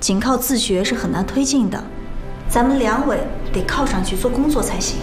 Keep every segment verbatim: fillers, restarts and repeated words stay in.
仅靠自学是很难推进的，咱们两委得靠上去做工作才行。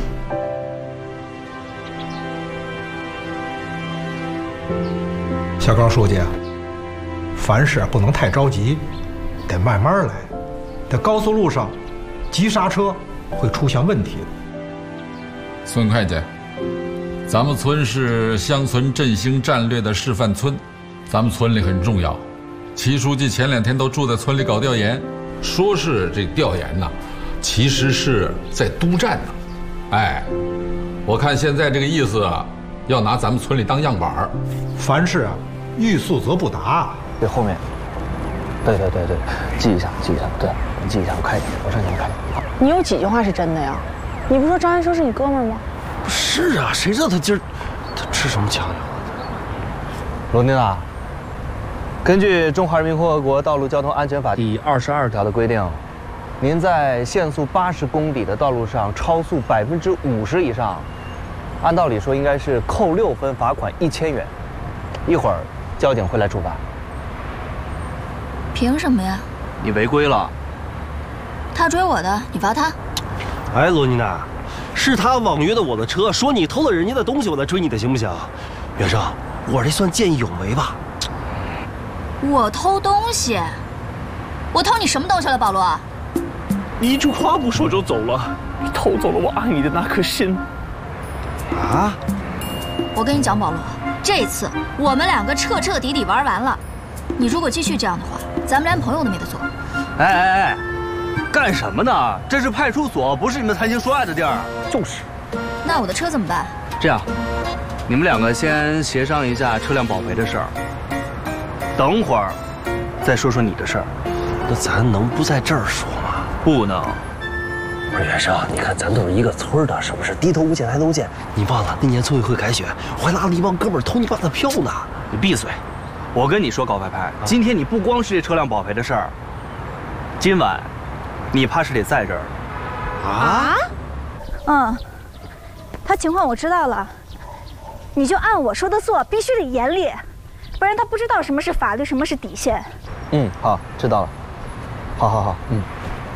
小高书记，凡事不能太着急，得慢慢来。在高速路上，急刹车会出现问题的。 孙会计，咱们村是乡村振兴战略的示范村，咱们村里很重要。齐书记前两天都住在村里搞调研，说是这调研呐，其实是在督战呢。哎，我看现在这个意思啊，要拿咱们村里当样板儿。 凡事啊，欲速则不达。 对，后面。对对对对，记一下，记一下，对，你记一下，我看一眼，我上前看一眼。好， 你有几句话是真的呀？你不说张安生是你哥们儿吗？ 是啊，谁知道他今儿他吃什么枪呀？ 罗领导，根据《中华人民共和国道路交通安全法》第二十二条的规定，您在限速八十公里的道路上超速百分之五十以上，按道理说应该是扣六分，罚款一千元。一会儿交警会来处罚。 凭什么呀？ 你违规了。 他追我的，你罚他。 哎，罗妮娜，是他网约的我的车，说你偷了人家的东西，我再追你的，行不行？袁生，我这算见义勇为吧？ 我偷东西？我偷你什么东西了，保罗？ 你一句话不说就走了，你偷走了我爱你的那颗心。 啊！ 我跟你讲，保罗，这次我们两个彻彻底底玩完了。你如果继续这样的话，咱们连朋友都没得做。 哎哎哎，干什么呢？这是派出所，不是你们谈情说爱的地儿。 就是。 那我的车怎么办？ 这样，你们两个先协商一下车辆保赔的事儿，等会儿再说说你的事儿。 那咱能不在这儿说吗？ 不能。 不是袁生，你看咱都是一个村的，是不是？低头不见抬头见。你忘了那年村委会改选，我还拉了一帮哥们儿偷你爸的票呢。 你闭嘴！我跟你说，高拍拍，今天你不光是这车辆保赔的事儿，今晚你怕是得在这儿。 啊？嗯，他情况我知道了，你就按我说的做，必须得严厉，不然他不知道什么是法律，什么是底线。 嗯，好，知道了。好好好，嗯。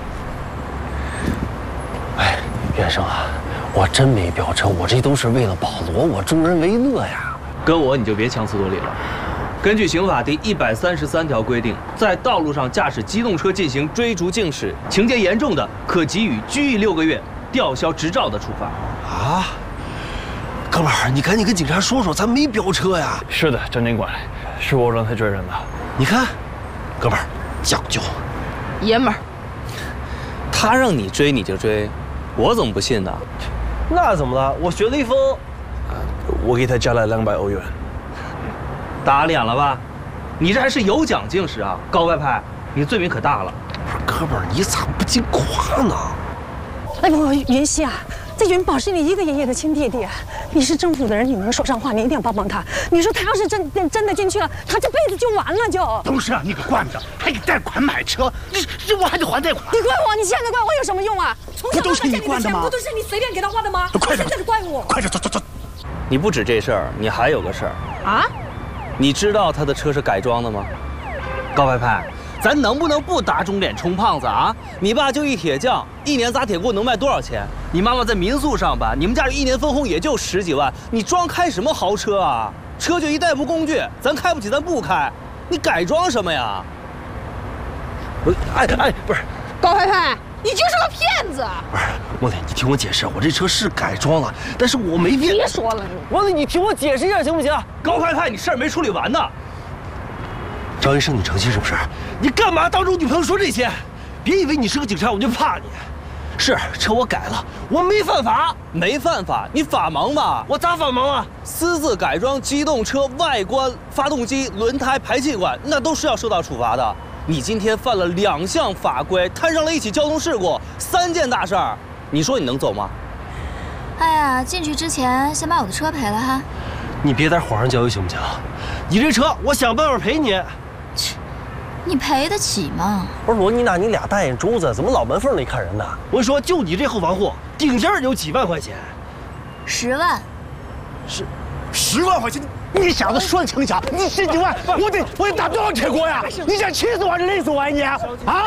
哎，袁生啊，我真没飙车，我这都是为了保罗，我助人为乐呀。 跟我你就别强词夺理了。根据刑法第一百三十三条规定，在道路上驾驶机动车进行追逐竞驶，情节严重的，可给予拘役六个月、吊销执照的处罚。 啊，哥们儿，你赶紧跟警察说说，咱没飙车呀。 是的，张警官，是我让他追人的。 你看，哥们儿，讲究， 爷们儿。 他让你追你就追，我怎么不信呢？ 那怎么了？我学雷锋，我给他加了两百欧元。 打脸了吧？你这还是有奖竞驶啊，高拍拍，你罪名可大了。 哥们儿，你咋不禁夸呢？ 哎不，云溪啊，这云宝是你一个爷爷的亲弟弟，你是政府的人，你能说上话，你一定要帮帮他。你说他要是真真的进去了，他这辈子就完了就。 都是让你给惯着，还给贷款买车，这这我还得还贷款。 你怪我，你现在怪我有什么用啊？ 不都是你惯的吗？ 不都是你随便给他花的吗？ 快点， 现在怪我！ 快点，走走走。 你不止这事儿，你还有个事儿啊？ 你知道他的车是改装的吗？高拍拍，咱能不能不打肿脸充胖子啊？你爸就一铁匠，一年砸铁锅能卖多少钱？你妈妈在民宿上班，你们家一年分红也就十几万，你装开什么豪车啊？车就一代步工具，咱开不起咱不开，你改装什么呀？ 我哎哎，不是， 高拍拍，你就是个骗子！ 不是，茉莉，你听我解释，我这车是改装了，但是我没变。 别说了， 茉莉，你听我解释一下行不行？ 高拍拍，你事儿没处理完呢。 张医生，你成心是不是？你干嘛当着我女朋友说这些？别以为你是个警察我就怕你。是车我改了，我没犯法， 没犯法，你法盲吧？ 我咋法盲啊？ 私自改装机动车外观、发动机、轮胎、排气管，那都是要受到处罚的。你今天犯了两项法规，摊上了一起交通事故，三件大事儿，你说你能走吗？ 哎呀，进去之前先把我的车赔了哈。 你别在火上浇油行不行？你这车我想办法赔你。 切，你赔得起吗？ 不是罗妮娜，你俩大眼珠子，怎么老门缝里看人呢？我跟你说，就你这后防货，顶件有几万块钱。 十万。 十， 十万块钱。你小子说轻巧，你十几万，我得我得打多少铁锅呀？你想气死我还是累死我呀你？啊！